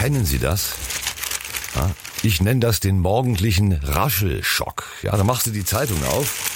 Kennen Sie das? Ja, ich nenne das den morgendlichen Raschelschock. Ja, da machst du die Zeitung auf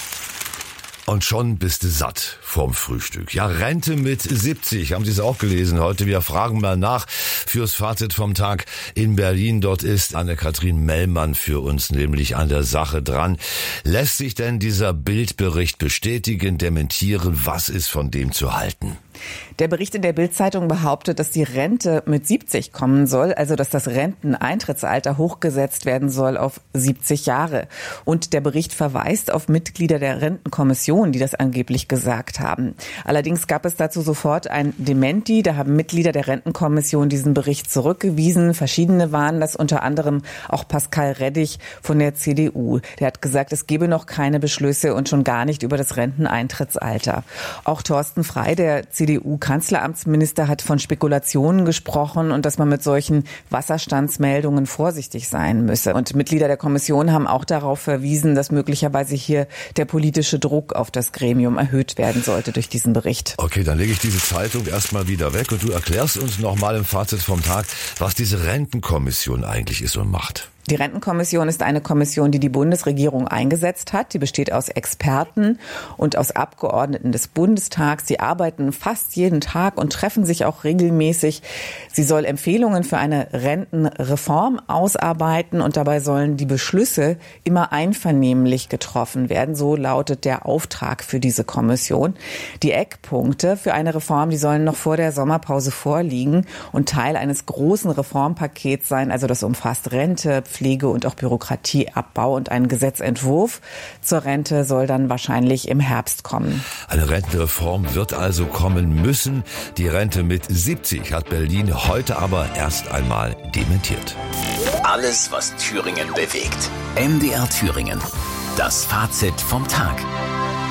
und schon bist du satt vorm Frühstück. Ja, Rente mit 70, haben Sie es auch gelesen heute? Wir fragen mal nach fürs Fazit vom Tag in Berlin. Dort ist Anne-Kathrin Mellmann für uns nämlich an der Sache dran. Lässt sich denn dieser Bildbericht bestätigen, dementieren? Was ist von dem zu halten? Der Bericht in der Bild-Zeitung behauptet, dass die Rente mit 70 kommen soll, also dass das Renteneintrittsalter hochgesetzt werden soll auf 70 Jahre. Und der Bericht verweist auf Mitglieder der Rentenkommission, die das angeblich gesagt haben. Allerdings gab es dazu sofort ein Dementi. Da haben Mitglieder der Rentenkommission diesen Bericht zurückgewiesen. Verschiedene waren das, unter anderem auch Pascal Reddig von der CDU. Der hat gesagt, es gebe noch keine Beschlüsse und schon gar nicht über das Renteneintrittsalter. Auch Thorsten Frey, der CDU-Kanzleramtsminister, hat von Spekulationen gesprochen und dass man mit solchen Wasserstandsmeldungen vorsichtig sein müsse. Und Mitglieder der Kommission haben auch darauf verwiesen, dass möglicherweise hier der politische Druck auf das Gremium erhöht werden sollte durch diesen Bericht. Okay, dann lege ich diese Zeitung erstmal wieder weg und du erklärst uns nochmal im Fazit vom Tag, was diese Rentenkommission eigentlich ist und macht. Die Rentenkommission ist eine Kommission, die die Bundesregierung eingesetzt hat. Die besteht aus Experten und aus Abgeordneten des Bundestags. Sie arbeiten fast jeden Tag und treffen sich auch regelmäßig. Sie soll Empfehlungen für eine Rentenreform ausarbeiten und dabei sollen die Beschlüsse immer einvernehmlich getroffen werden. So lautet der Auftrag für diese Kommission. Die Eckpunkte für eine Reform, die sollen noch vor der Sommerpause vorliegen und Teil eines großen Reformpakets sein. Also das umfasst Rente, Pflege und auch Bürokratieabbau, und ein Gesetzentwurf zur Rente soll dann wahrscheinlich im Herbst kommen. Eine Rentenreform wird also kommen müssen. Die Rente mit 70 hat Berlin heute aber erst einmal dementiert. Alles, was Thüringen bewegt. MDR Thüringen. Das Fazit vom Tag.